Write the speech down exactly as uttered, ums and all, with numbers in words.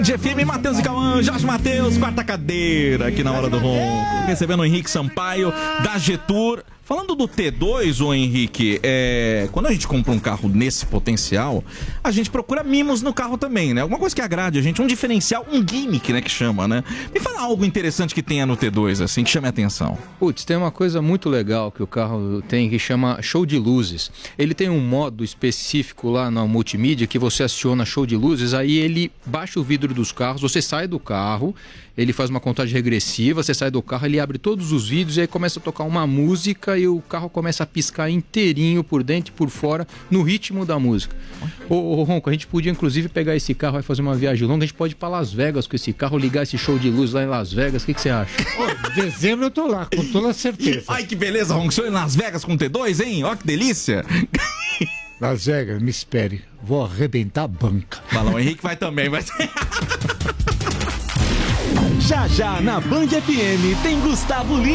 G F M, Matheus e Cauã, Jorge Matheus, quarta cadeira aqui na Hora do Ronco, recebendo o Henrique Sampaio da Getur. Falando do T dois, ô Henrique, é, quando a gente compra um carro nesse potencial, a gente procura mimos no carro também, né? Alguma coisa que agrade a gente, um diferencial, um gimmick, né, que chama, né? Me fala algo interessante que tenha no T dois, assim, que chame a atenção. Putz, tem uma coisa muito legal que o carro tem que chama show de luzes. Ele tem um modo específico lá na multimídia que você aciona show de luzes, aí ele baixa o vidro dos carros, você sai do carro, ele faz uma contagem regressiva, você sai do carro, ele abre todos os vidros e aí começa a tocar uma música e o carro começa a piscar inteirinho por dentro e por fora no ritmo da música. Ô, ô Ronco, a gente podia inclusive pegar esse carro e fazer uma viagem longa, a gente pode ir para Las Vegas com esse carro, ligar esse show de luz lá em Las Vegas, o que, que você acha? Ô, dezembro eu tô lá, com toda certeza. Ai, que beleza, Ronco, show em Las Vegas com T dois, hein? Ó, que delícia. Las Vegas, me espere, vou arrebentar a banca. Fala, o Henrique vai também, vai ser... Já já na Band F M tem Gustavo Lima.